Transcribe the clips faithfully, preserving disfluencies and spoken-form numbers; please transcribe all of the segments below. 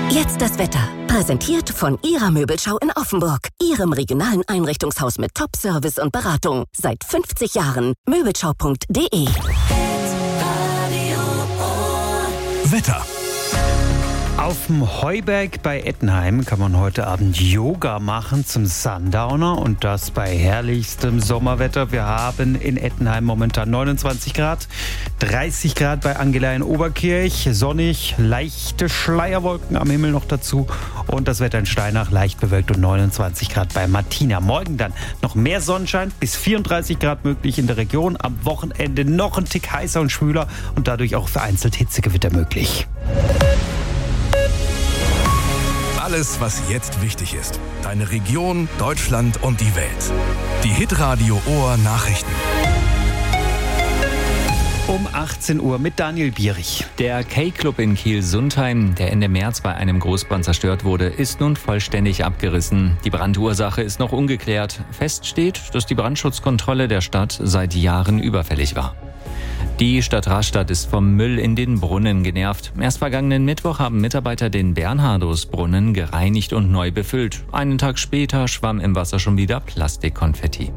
Jetzt das Wetter. Präsentiert von Ihrer Möbelschau in Offenburg. Ihrem regionalen Einrichtungshaus mit Top-Service und Beratung. Seit fünfzig Jahren. Möbelschau punkt de. Wetter. Auf dem Heuberg bei Ettenheim kann man heute Abend Yoga machen zum Sundowner und das bei herrlichstem Sommerwetter. Wir haben in Ettenheim momentan neunundzwanzig Grad, dreißig Grad bei Angela in Oberkirch, sonnig, leichte Schleierwolken am Himmel noch dazu und das Wetter in Steinach leicht bewölkt und neunundzwanzig Grad bei Martina. Morgen dann noch mehr Sonnenschein, bis vierunddreißig Grad möglich in der Region. Am Wochenende noch ein Tick heißer und schwüler und dadurch auch vereinzelt Hitzegewitter möglich. Alles, was jetzt wichtig ist. Deine Region, Deutschland und die Welt. Die Hitradio Ohr Nachrichten. Um achtzehn Uhr mit Daniel Bierich. Der K-Club in Kiel-Sundheim, der Ende März bei einem Großbrand zerstört wurde, ist nun vollständig abgerissen. Die Brandursache ist noch ungeklärt. Fest steht, dass die Brandschutzkontrolle der Stadt seit Jahren überfällig war. Die Stadt Rastatt ist vom Müll in den Brunnen genervt. Erst vergangenen Mittwoch haben Mitarbeiter den Bernhardus-Brunnen gereinigt und neu befüllt. Einen Tag später schwamm im Wasser schon wieder Plastikkonfetti.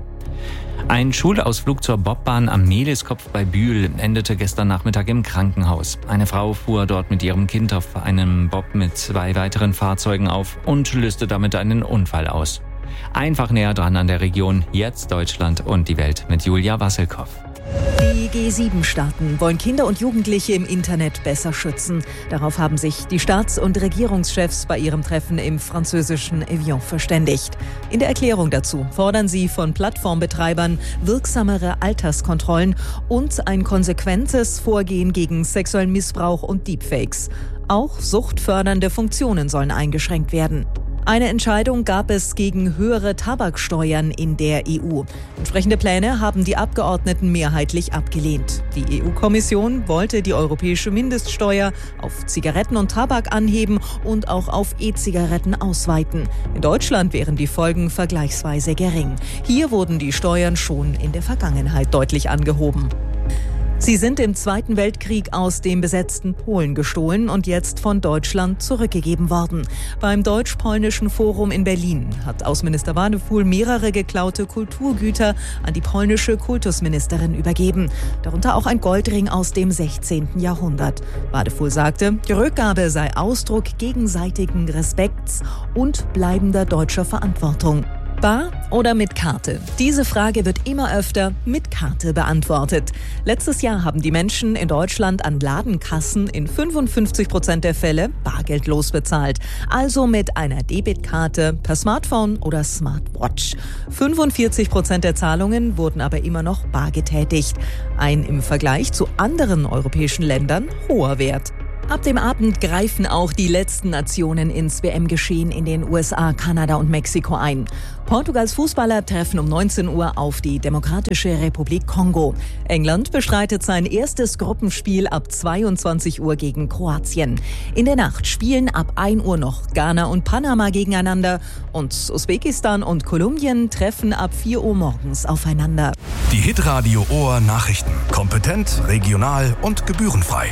Ein Schulausflug zur Bobbahn am Mehliskopf bei Bühl endete gestern Nachmittag im Krankenhaus. Eine Frau fuhr dort mit ihrem Kind auf einem Bob mit zwei weiteren Fahrzeugen auf und löste damit einen Unfall aus. Einfach näher dran an der Region, jetzt Deutschland und die Welt mit Julia Wasselkow. Die G sieben Staaten wollen Kinder und Jugendliche im Internet besser schützen. Darauf haben sich die Staats- und Regierungschefs bei ihrem Treffen im französischen Evian verständigt. In der Erklärung dazu fordern sie von Plattformbetreibern wirksamere Alterskontrollen und ein konsequentes Vorgehen gegen sexuellen Missbrauch und Deepfakes. Auch suchtfördernde Funktionen sollen eingeschränkt werden. Eine Entscheidung gab es gegen höhere Tabaksteuern in der E U. Entsprechende Pläne haben die Abgeordneten mehrheitlich abgelehnt. Die E U-Kommission wollte die europäische Mindeststeuer auf Zigaretten und Tabak anheben und auch auf E-Zigaretten ausweiten. In Deutschland wären die Folgen vergleichsweise gering. Hier wurden die Steuern schon in der Vergangenheit deutlich angehoben. Sie sind im Zweiten Weltkrieg aus dem besetzten Polen gestohlen und jetzt von Deutschland zurückgegeben worden. Beim Deutsch-Polnischen Forum in Berlin hat Außenminister Wadefuhl mehrere geklaute Kulturgüter an die polnische Kultusministerin übergeben. Darunter auch ein Goldring aus dem sechzehnten Jahrhundert. Wadefuhl sagte, die Rückgabe sei Ausdruck gegenseitigen Respekts und bleibender deutscher Verantwortung. Bar oder mit Karte? Diese Frage wird immer öfter mit Karte beantwortet. Letztes Jahr haben die Menschen in Deutschland an Ladenkassen in fünfundfünfzig Prozent der Fälle bargeldlos bezahlt. Also mit einer Debitkarte per Smartphone oder Smartwatch. fünfundvierzig Prozent der Zahlungen wurden aber immer noch bar getätigt. Ein im Vergleich zu anderen europäischen Ländern hoher Wert. Ab dem Abend greifen auch die letzten Nationen ins W M-Geschehen in den U S A, Kanada und Mexiko ein. Portugals Fußballer treffen um neunzehn Uhr auf die Demokratische Republik Kongo. England bestreitet sein erstes Gruppenspiel ab zweiundzwanzig Uhr gegen Kroatien. In der Nacht spielen ab ein Uhr noch Ghana und Panama gegeneinander und Usbekistan und Kolumbien treffen ab vier Uhr morgens aufeinander. Die Hitradio Ohr Nachrichten. Kompetent, regional und gebührenfrei.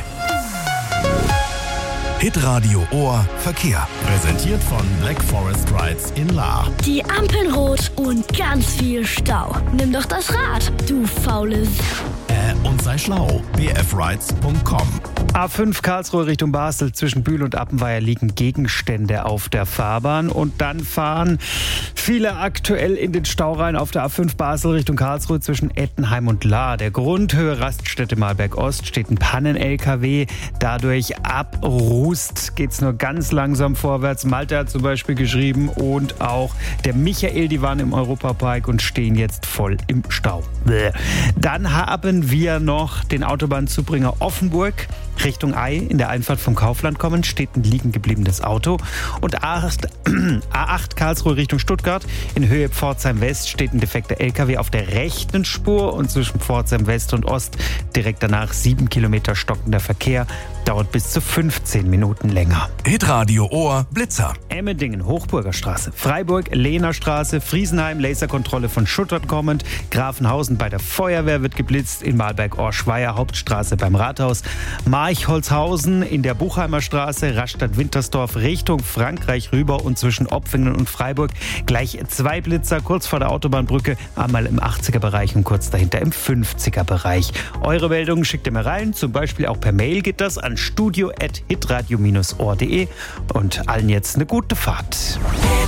Hitradio Ohr Verkehr. Präsentiert von Black Forest Rides in Lahr. Die Ampeln rot und ganz viel Stau. Nimm doch das Rad, du faules. Äh, und sei schlau. b f rides punkt com. A fünf Karlsruhe Richtung Basel. Zwischen Bühl und Appenweier liegen Gegenstände auf der Fahrbahn. Und dann fahren viele aktuell in den Stau rein auf der A fünf Basel Richtung Karlsruhe zwischen Ettenheim und Lahr. Der Grundhöhe Raststätte Malberg Ost steht ein Pannen-L K W. Dadurch ab Rust geht's nur ganz langsam vorwärts. Malte hat zum Beispiel geschrieben und auch der Michael, die waren im Europapark und stehen jetzt voll im Stau. Dann haben wir noch den Autobahnzubringer Offenburg Richtung Ei in der Einfahrt vom Kaufland kommen, steht ein liegen gebliebenes Auto. Und A acht Karlsruhe Richtung Stuttgart in Höhe Pforzheim West steht ein defekter L K W auf der rechten Spur und zwischen Pforzheim West und Ost direkt danach sieben Kilometer stockender Verkehr. dauert bis zu fünfzehn Minuten länger. Hitradio Ohr Blitzer. Emmendingen, Hochburger Straße, Freiburg, Lehner Straße, Friesenheim, Laserkontrolle von Schuttert kommend, Grafenhausen bei der Feuerwehr wird geblitzt, in Malberg-Orschweier, Hauptstraße beim Rathaus, Marchholzhausen in der Buchheimer Straße, Rastatt-Wintersdorf Richtung Frankreich rüber und zwischen Opfingen und Freiburg gleich zwei Blitzer, kurz vor der Autobahnbrücke, einmal im achtziger-Bereich und kurz dahinter im fünfziger-Bereich. Eure Meldungen schickt ihr mir rein, zum Beispiel auch per Mail geht das an studio at hitradio Bindestrich ohr punkt de und allen jetzt eine gute Fahrt.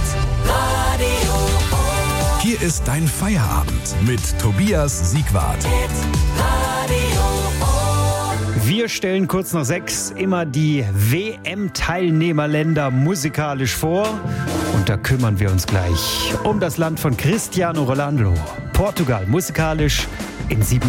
Hier ist dein Feierabend mit Tobias Siegwart. Wir stellen kurz nach sechs immer die W M-Teilnehmerländer musikalisch vor. Und da kümmern wir uns gleich um das Land von Cristiano Ronaldo. Portugal musikalisch in sieben